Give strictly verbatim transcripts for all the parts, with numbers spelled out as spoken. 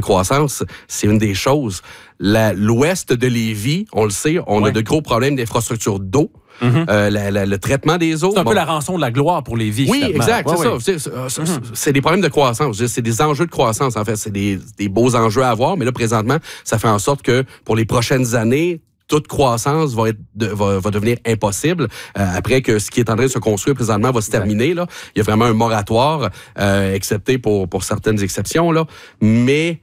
croissance, c'est une des choses. La, l'ouest de Lévis, on le sait, on ouais. a de gros problèmes d'infrastructure d'eau. Mm-hmm. Euh, la, la, le traitement des eaux. C'est un bon. peu la rançon de la gloire pour Lévis. Oui, finalement. exact, ouais, c'est ouais. ça. C'est, c'est, mm-hmm. c'est des problèmes de croissance. C'est des enjeux de croissance, en fait. C'est des, des beaux enjeux à avoir, mais là, présentement, ça fait en sorte que pour les prochaines années, toute croissance va, être de, va, va devenir impossible euh, après que ce qui est en train de se construire présentement va se terminer. Là. Il y a vraiment un moratoire, euh, excepté pour, pour certaines exceptions. Là. Mais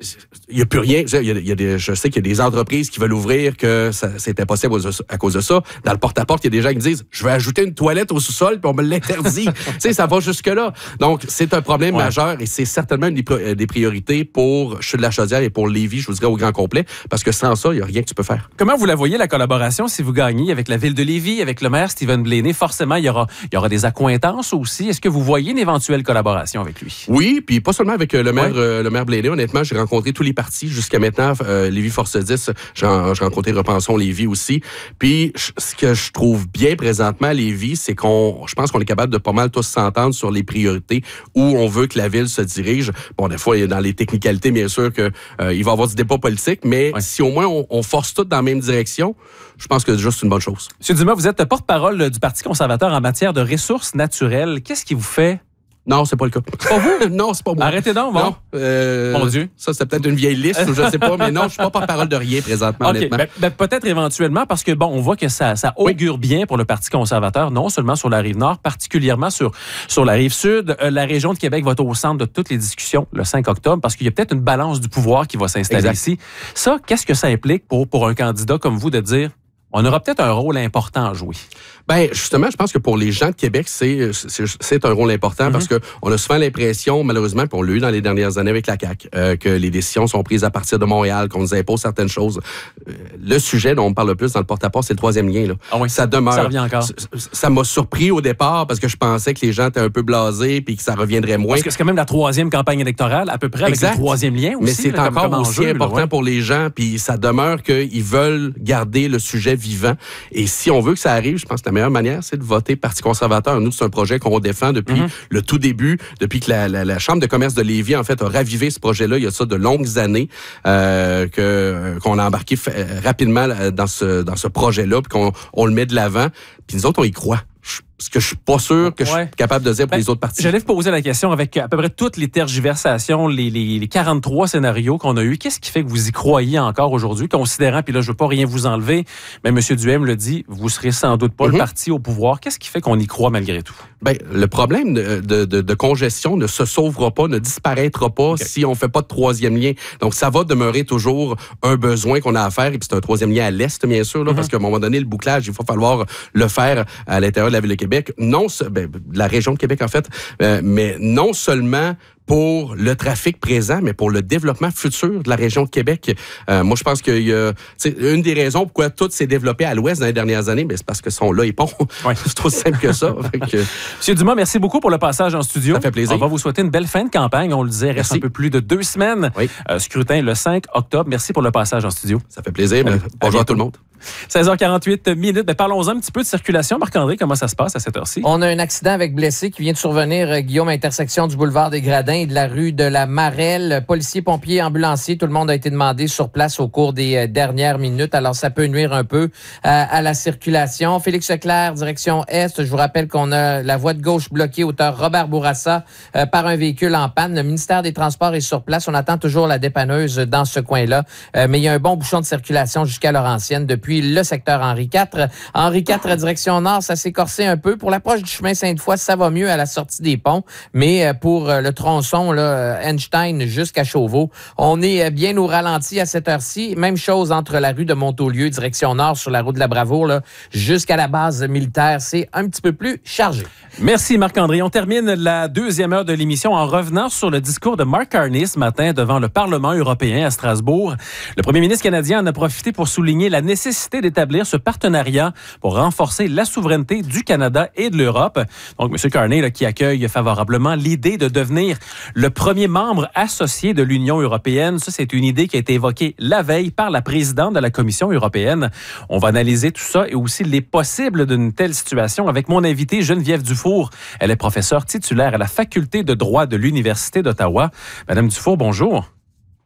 il n'y a plus rien. Il y a, il y a des, je sais qu'il y a des entreprises qui veulent ouvrir que ça, c'est impossible à cause de ça. Dans le porte-à-porte, il y a des gens qui disent « Je vais ajouter une toilette au sous-sol puis on me l'interdit. » Tu sais, ça va jusque-là. Donc, c'est un problème ouais. majeur et c'est certainement une des, des priorités pour Chutes-de-la-Chaudière et pour Lévis, je vous dirais, au grand complet, parce que sans ça, il n'y a rien que tu peux faire. Comment vous la voyez, la collaboration, si vous gagnez avec la ville de Lévis, avec le maire Stephen Blaney? Forcément, il y aura, il y aura des accointances aussi. Est-ce que vous voyez une éventuelle collaboration avec lui? Oui, puis pas seulement avec le maire, ouais. euh, le maire Blaney. Honnêtement, j'ai rencontré tous les partis jusqu'à maintenant. Euh, Lévis Force dix, j'ai, j'ai rencontré Repensons Lévis aussi. Puis, ce que je trouve bien présentement à Lévis, c'est qu'on, je pense qu'on est capable de pas mal tous s'entendre sur les priorités où on veut que la ville se dirige. Bon, des fois, il y a dans les technicalités, bien sûr, que euh, il va y avoir du débat politique, mais ouais. si au moins on, on force tout dans la même direction, je pense que déjà, c'est une bonne chose. Monsieur Dumas, vous êtes porte-parole du Parti conservateur en matière de ressources naturelles. Qu'est-ce qui vous fait... Non, c'est pas le cas. C'est pas vous? Non, c'est pas moi. Arrêtez donc, bon. Non, euh, Mon Dieu. Ça, c'est peut-être une vieille liste, ou je sais pas, mais non, je suis pas porte-parole de rien présentement, okay. honnêtement. Ben, ben, peut-être éventuellement, parce que, bon, on voit que ça, ça augure oui. bien pour le Parti conservateur, non seulement sur la Rive-Nord, particulièrement sur, sur la Rive-Sud. Euh, la région de Québec va être au centre de toutes les discussions le cinq octobre, parce qu'il y a peut-être une balance du pouvoir qui va s'installer exact. Ici. Ça, qu'est-ce que ça implique pour, pour un candidat comme vous de dire... On aura peut-être un rôle important à jouer. Ben justement, je pense que pour les gens de Québec, c'est c'est, c'est un rôle important mm-hmm. parce que on a souvent l'impression, malheureusement, puis on l'a eu dans les dernières années avec la C A Q, euh, que les décisions sont prises à partir de Montréal, qu'on nous impose certaines choses. Euh, le sujet dont on parle le plus dans le porte-à-porte, c'est le troisième lien. Là. Ah oui, ça demeure. Ça revient encore. Ça, ça m'a surpris au départ parce que je pensais que les gens étaient un peu blasés puis que ça reviendrait moins. Parce que c'est quand même la troisième campagne électorale, à peu près, exact. Avec le troisième lien aussi. Mais c'est là, encore comme, comme aussi enjeu, important là, ouais. pour les gens, puis ça demeure qu'ils veulent garder le sujet vivant. Et si on veut que ça arrive, je pense que la meilleure manière, c'est de voter Parti conservateur. Nous, c'est un projet qu'on défend depuis mm-hmm. le tout début, depuis que la, la, la Chambre de commerce de Lévis, en fait, a ravivé ce projet-là il y a ça de longues années, euh, que, qu'on a embarqué f- rapidement dans ce, dans ce projet-là, puis qu'on on le met de l'avant. Puis nous autres, on y croit. Ce que je suis pas sûr que ouais. je suis capable de dire pour ben, les autres partis. J'allais vous poser la question avec à peu près toutes les tergiversations, les, les, les quarante-trois scénarios qu'on a eus. Qu'est-ce qui fait que vous y croyez encore aujourd'hui, considérant, puis là, je veux pas rien vous enlever, mais M. Duhem le dit, vous serez sans doute pas mm-hmm. le parti au pouvoir. Qu'est-ce qui fait qu'on y croit malgré tout? Ben, le problème de, de, de, de congestion ne se sauvera pas, ne disparaîtra pas okay. si on fait pas de troisième lien. Donc, ça va demeurer toujours un besoin qu'on a à faire, et puis c'est un troisième lien à l'est, bien sûr, là, mm-hmm. parce qu'à un moment donné, le bouclage, il va falloir le faire à l'intérieur de la ville de Québec. Non, ben, la région de Québec, en fait, euh, mais non seulement pour le trafic présent, mais pour le développement futur de la région de Québec. Euh, moi, je pense qu'il y a... Une des raisons pourquoi tout s'est développé à l'ouest dans les dernières années, ben, c'est parce que sont là et ponts. Ouais. C'est aussi simple que ça. Que... Monsieur Dumas, merci beaucoup pour le passage en studio. Ça fait plaisir. On va vous souhaiter une belle fin de campagne. On le disait, il reste un peu plus de deux semaines. Oui. Euh, scrutin le cinq octobre. Merci pour le passage en studio. Ça fait plaisir. Oui. Bonjour à, à tout le monde. seize heures quarante-huit minutes. Ben, parlons-en un petit peu de circulation. Marc-André, comment ça se passe à cette heure-ci? On a un accident avec blessé qui vient de survenir, euh, Guillaume, intersection du boulevard des Gradins et de la rue de la Marelle. Policiers, pompiers, ambulanciers, tout le monde a été demandé sur place au cours des euh, dernières minutes. Alors, ça peut nuire un peu euh, à la circulation. Félix Leclerc, direction Est. Je vous rappelle qu'on a la voie de gauche bloquée, hauteur Robert Bourassa, euh, par un véhicule en panne. Le ministère des Transports est sur place. On attend toujours la dépanneuse dans ce coin-là. Euh, mais il y a un bon bouchon de circulation jusqu'à Laurentienne depuis le secteur Henri quatre. Henri quatre, direction Nord, ça s'est corsé un peu. Pour l'approche du chemin Sainte-Foy, ça va mieux à la sortie des ponts. Mais pour le tronçon, là, Einstein jusqu'à Chauveau, on est bien au ralenti à cette heure-ci. Même chose entre la rue de Montaulieu, direction Nord, sur la route de la Bravoure, là, jusqu'à la base militaire. C'est un petit peu plus chargé. Merci Marc-André. On termine la deuxième heure de l'émission en revenant sur le discours de Mark Carney ce matin devant le Parlement européen à Strasbourg. Le premier ministre canadien en a profité pour souligner la nécessité d'établir ce partenariat pour renforcer la souveraineté du Canada et de l'Europe. Donc, M. Carney, là, qui accueille favorablement l'idée de devenir le premier membre associé de l'Union européenne. Ça, c'est une idée qui a été évoquée la veille par la présidente de la Commission européenne. On va analyser tout ça et aussi les possibles d'une telle situation avec mon invité Geneviève Dufour. Elle est professeure titulaire à la Faculté de droit de l'Université d'Ottawa. Madame Dufour, bonjour.